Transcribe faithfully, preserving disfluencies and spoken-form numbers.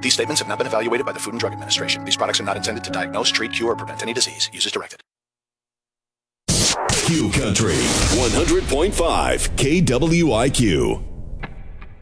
These statements have not been evaluated by the Food and Drug Administration. These products are not intended to diagnose, treat, cure, or prevent any disease. Use as directed. Q Country one hundred point five K W I Q.